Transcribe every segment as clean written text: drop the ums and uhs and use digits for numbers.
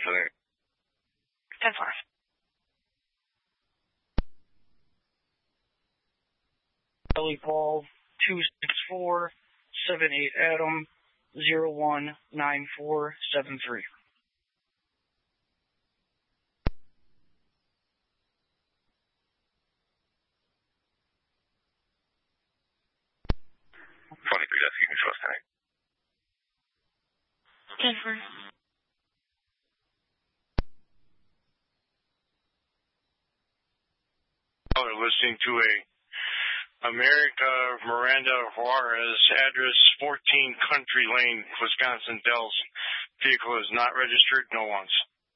today. 10-4. Ellie Paul, 26478 Adam, 019473. That's you can trust tonight. 10-4. We're listening to America Miranda Juarez, address 14 Country Lane, Wisconsin Dells. Vehicle is not registered, no one's.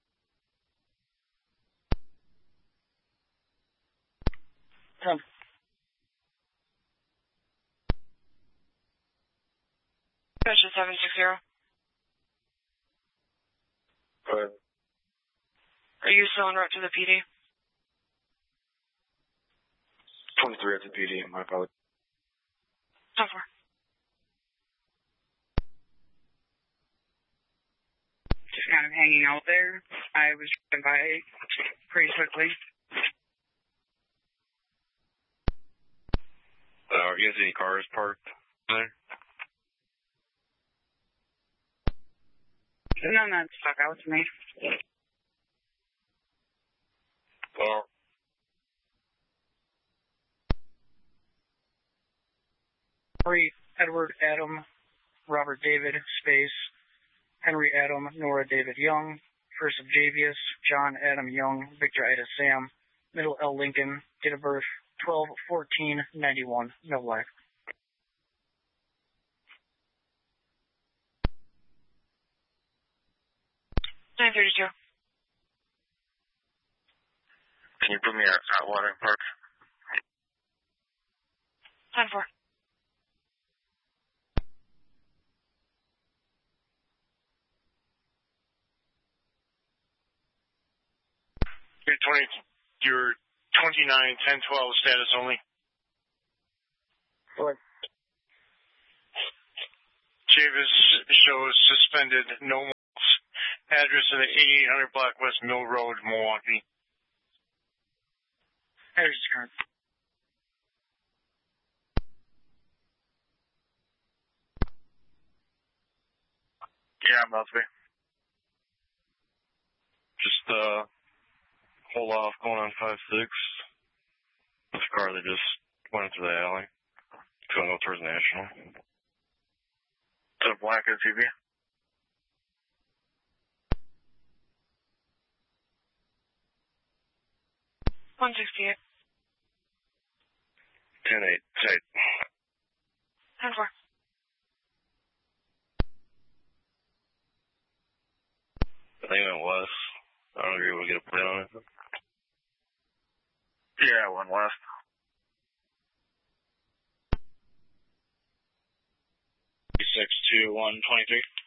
Station 760. Go ahead. Are you still en route to the PD? 23 at the PD, my apologies. 10-4. Just kind of hanging out there. I was driving by pretty quickly. Are you guys any cars parked there? None that stuck out to me. Well, Henry Edward Adam Robert David space Henry Adam Nora David Young, first of Javius John Adam Young Victor Ida Sam, middle L Lincoln, date of birth 12/14/91, no life. Nine 32. can you put me at Watering Park? 10-4. Your 29-10-12 status only. What? Chavis shows suspended, no more. Address of the 8800 block West Mill Road, Milwaukee. There's his current. Yeah, I'm about to be. Just, hold off going on 5-6. This car that just went into the alley. It's going to go towards National. Is it a black SUV? 168. 10-8. Tight. 10-4. I think it went west. I don't know if you're able to get a plate on it. Yeah, it went west. Six 2 1 23.